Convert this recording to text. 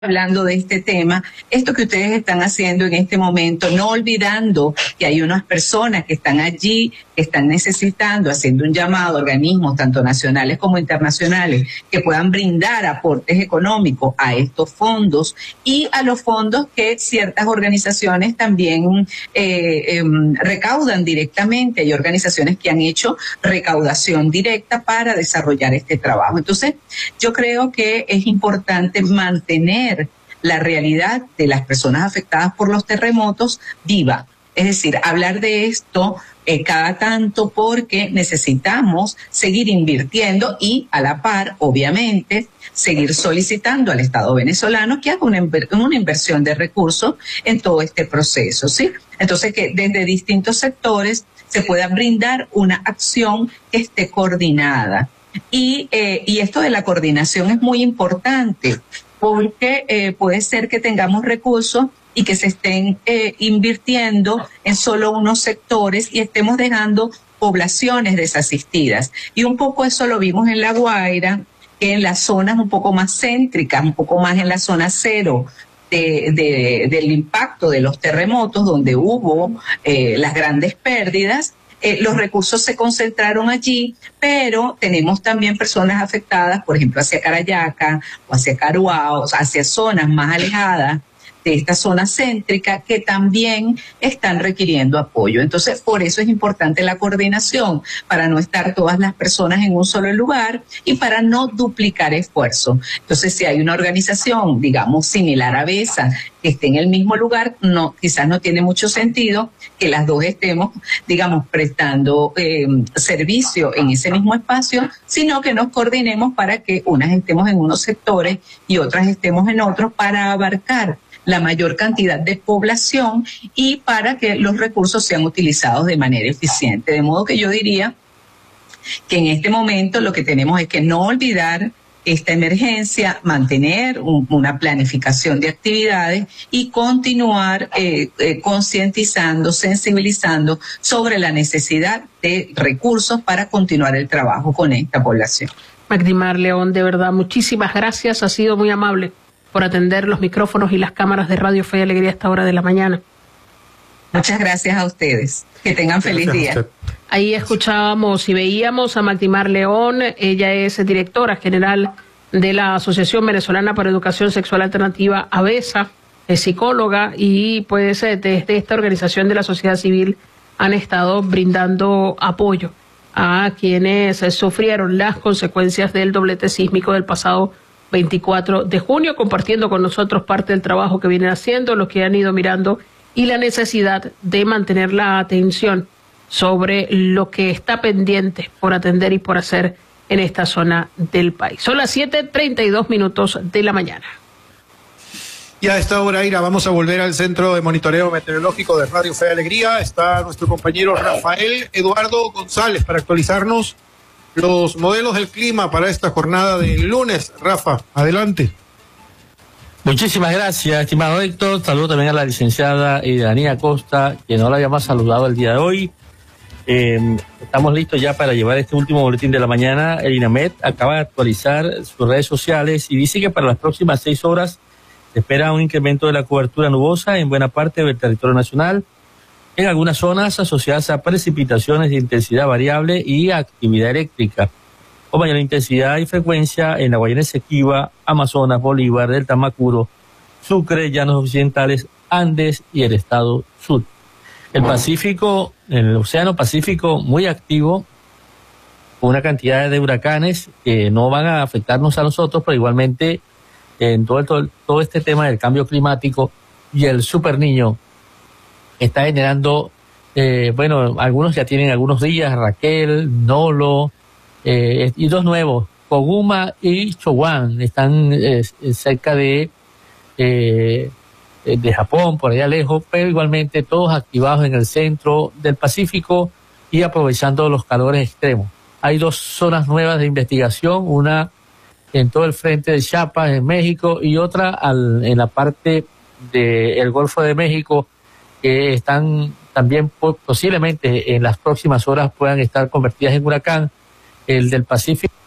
hablando de este tema, esto que ustedes están haciendo en este momento, no olvidando que hay unas personas que están allí, que están necesitando, haciendo un llamado a organismos tanto nacionales como internacionales que puedan brindar aportes económicos a estos fondos y a los fondos que ciertas organizaciones también recaudan directamente. Hay organizaciones que han hecho recaudación directa para desarrollar este trabajo. Entonces, yo creo que es importante mantener la realidad de las personas afectadas por los terremotos viva. Es decir, hablar de esto cada tanto porque necesitamos seguir invirtiendo y a la par, obviamente, seguir solicitando al Estado venezolano que haga una inversión de recursos en todo este proceso, ¿sí? Entonces, que desde distintos sectores se pueda brindar una acción que esté coordinada. Y esto de la coordinación es muy importante porque puede ser que tengamos recursos y que se estén invirtiendo en solo unos sectores y estemos dejando poblaciones desasistidas. Y un poco eso lo vimos en La Guaira, que en las zonas un poco más céntricas, un poco más en la zona cero del impacto de los terremotos, donde hubo las grandes pérdidas, los recursos se concentraron allí, pero tenemos también personas afectadas, por ejemplo, hacia Carayaca o hacia Caruao, hacia zonas más alejadas de esta zona céntrica que también están requiriendo apoyo. Entonces, por eso es importante la coordinación, para no estar todas las personas en un solo lugar y para no duplicar esfuerzos. Entonces, si hay una organización, digamos, similar a BESA, que esté en el mismo lugar, quizás no tiene mucho sentido que las dos estemos, digamos, prestando servicio en ese mismo espacio, sino que nos coordinemos para que unas estemos en unos sectores y otras estemos en otros para abarcar la mayor cantidad de población y para que los recursos sean utilizados de manera eficiente. De modo que yo diría que en este momento lo que tenemos es que no olvidar esta emergencia, mantener una planificación de actividades y continuar concientizando, sensibilizando sobre la necesidad de recursos para continuar el trabajo con esta población. Magdimar León, de verdad, muchísimas gracias, ha sido muy amable por atender los micrófonos y las cámaras de Radio Fe y Alegría a esta hora de la mañana. Muchas gracias a ustedes. Que tengan feliz día. Ahí escuchábamos y veíamos a Magdimar León. Ella es directora general de la Asociación Venezolana para Educación Sexual Alternativa, AVESA, es psicóloga, y pues desde esta organización de la sociedad civil han estado brindando apoyo a quienes sufrieron las consecuencias del doblete sísmico del pasado 24 de junio, compartiendo con nosotros parte del trabajo que vienen haciendo, lo que han ido mirando y la necesidad de mantener la atención sobre lo que está pendiente por atender y por hacer en esta zona del país. Son las 7:32 de la mañana. Y a esta hora, Ira, vamos a volver al Centro de Monitoreo Meteorológico de Radio Fe y Alegría. Está nuestro compañero Rafael Eduardo González para actualizarnos los modelos del clima para esta jornada del lunes. Rafa, adelante. Muchísimas gracias, estimado Héctor. Saludo también a la licenciada Idanía Costa, que no la habíamos saludado el día de hoy. Estamos listos ya para llevar este último boletín de la mañana. El INAMED acaba de actualizar sus redes sociales y dice que para las próximas 6 horas se espera un incremento de la cobertura nubosa en buena parte del territorio nacional, en algunas zonas asociadas a precipitaciones de intensidad variable y actividad eléctrica, con mayor intensidad y frecuencia en la Guayana Esequiba, Amazonas, Bolívar, Delta Macuro, Sucre, Llanos Occidentales, Andes y el estado Sur. El Pacífico, el Océano Pacífico muy activo, con una cantidad de huracanes que no van a afectarnos a nosotros, pero igualmente en todo este tema del cambio climático y el Super Niño está generando, algunos ya tienen algunos días, Raquel, Nolo, y dos nuevos, Koguma y Chowan, están cerca de Japón, por allá lejos, pero igualmente todos activados en el centro del Pacífico y aprovechando los calores extremos. Hay 2 zonas nuevas de investigación, una en todo el frente de Chiapas, en México, y otra en la parte del Golfo de México, que están también posiblemente en las próximas horas puedan estar convertidas en huracán. El del Pacífico